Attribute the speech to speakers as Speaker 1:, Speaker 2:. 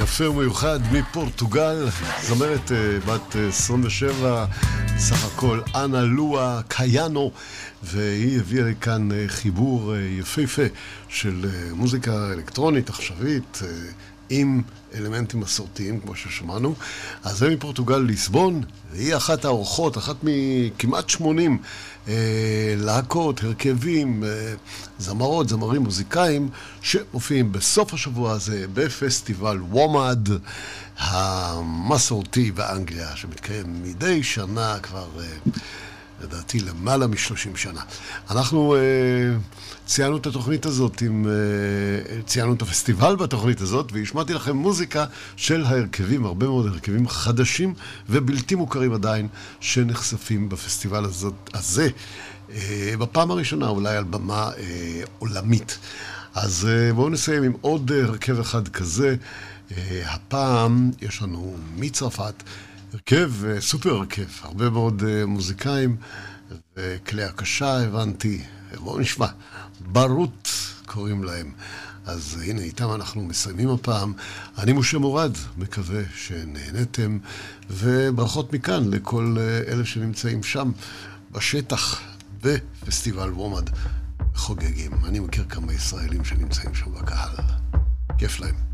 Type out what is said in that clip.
Speaker 1: יפה ומיוחד מפורטוגל, זמרת בת 27 סך הכל, אנה לואה קייאנו, והיא הביאה כאן חיבור יפהפה של מוזיקה אלקטרונית עכשווית עם אלמנטים מסורתיים כמו ששמענו. אז זה מפורטוגל ליסבון, והיא אחת האורחות, אחת מכמעט 80 להקות, הרכבים, זמרות, זמרים, מוזיקאים שמופיעים בסוף השבוע הזה בפסטיבל וומד המסורתי באנגליה, שמתקיים מדי שנה כבר לדעתי למעלה מ-30 שנה. אנחנו ציינו את התוכנית הזאת, ציינו את הפסטיבל בתוכנית הזאת, והשמעתי לכם מוזיקה של ההרכבים, הרבה מאוד הרכבים חדשים ובלתי מוכרים עדיין, שנחשפים בפסטיבל הזה, בפעם הראשונה אולי על במה עולמית. אז בואו נסיים עם עוד הרכב אחד כזה. הפעם יש לנו מצרפת הרכב, סופר הרכב, הרבה מאוד מוזיקאים וכלי הקשה, הבנתי. בואו נשמע, ברות קוראים להם. אז הנה, איתם אנחנו מסיימים הפעם. אני משה מורד, מקווה שנהנתם, וברכות מכאן לכל אלה שנמצאים שם בשטח בפסטיבל וומד חוגגים. אני מכיר כמה ישראלים שנמצאים שם בקהל. כיף להם.